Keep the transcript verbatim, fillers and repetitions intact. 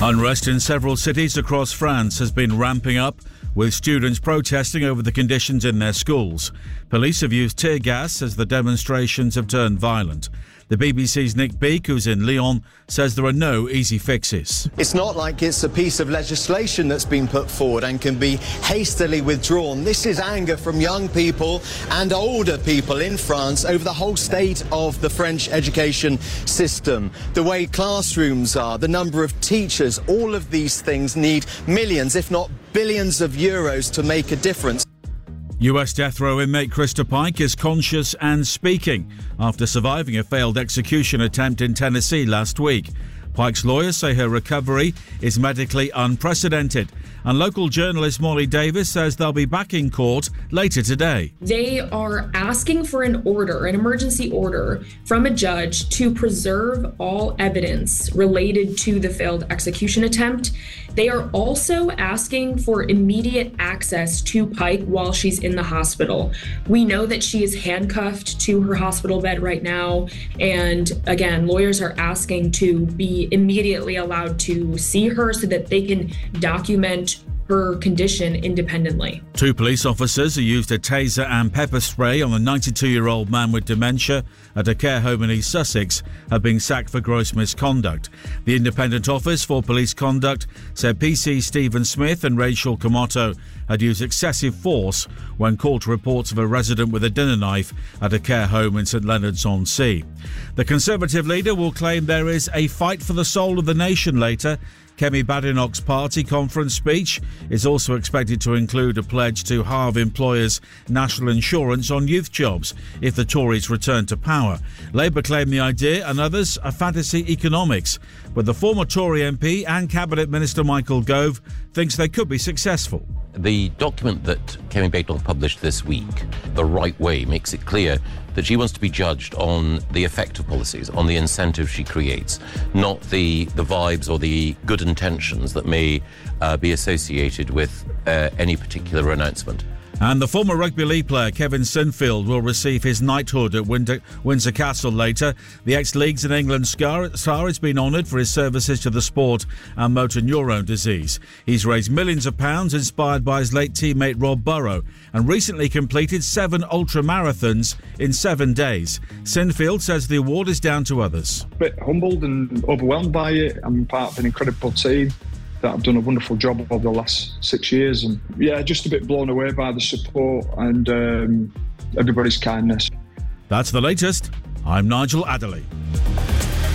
Unrest in several cities across France has been ramping up, with students protesting over the conditions in their schools. Police have used tear gas as the demonstrations have turned violent. The B B C's Nick Beake, who's in Lyon, says there are no easy fixes. It's not like it's a piece of legislation that's been put forward and can be hastily withdrawn. This is anger from young people and older people in France over the whole state of the French education system. The way classrooms are, the number of teachers, all of these things need millions, if not billions of euros to make a difference. U S death row inmate Krista Pike is conscious and speaking after surviving a failed execution attempt in Tennessee last week. Pike's lawyers say her recovery is medically unprecedented, and local journalist Molly Davis says they'll be back in court later today. They are asking for an order, an emergency order from a judge to preserve all evidence related to the failed execution attempt. They are also asking for immediate access to Pike while she's in the hospital. We know that she is handcuffed to her hospital bed right now, and again, lawyers are asking to be immediately allowed to see her so that they can document her condition independently. Two police officers who used a taser and pepper spray on a ninety-two-year-old man with dementia at a care home in East Sussex have been sacked for gross misconduct. The Independent Office for Police Conduct said P C Stephen Smith and Rachel Komoto had used excessive force when called to reports of a resident with a dinner knife at a care home in St Leonards-on-Sea. The Conservative leader will claim there is a fight for the soul of the nation later. Kemi Badenoch's party conference speech is also expected to include a pledge to halve employers' national insurance on youth jobs if the Tories return to power. Labour claim the idea and others are fantasy economics, but the former Tory M P and Cabinet Minister Michael Gove thinks they could be successful. The document that Kemi Badenoch published this week, The Right Way, makes it clear that she wants to be judged on the effect of policies, on the incentives she creates, not the, the vibes or the good intentions that may uh, be associated with uh, any particular announcement. And the former rugby league player Kevin Sinfield will receive his knighthood at Windsor, Windsor Castle later. The ex-Leeds and England star has been honoured for his services to the sport and motor neurone disease. He's raised millions of pounds inspired by his late teammate Rob Burrow and recently completed seven ultra-marathons in seven days. Sinfield says the award is down to others. A bit humbled and overwhelmed by it. I'm part of an incredible team that have done a wonderful job over the last six years. And yeah, just a bit blown away by the support and um, everybody's kindness. That's the latest. I'm Nigel Adderley.